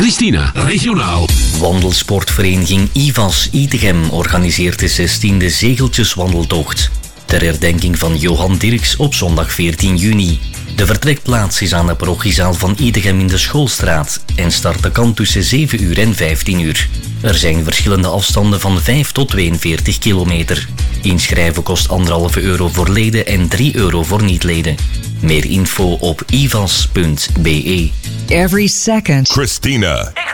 Christina, regionaal. Wandelsportvereniging IVAS Itegem organiseert de 16e Zegeltjeswandeltocht. Ter herdenking van Johan Dirks op zondag 14 juni. De vertrekplaats is aan de parochiezaal van Itegem in de Schoolstraat en starten kan tussen 7 uur en 15 uur. Er zijn verschillende afstanden van 5 tot 42 kilometer. Inschrijven kost €1,5 voor leden en €3 voor niet-leden. Meer info op ivas.be. Every second. Christina.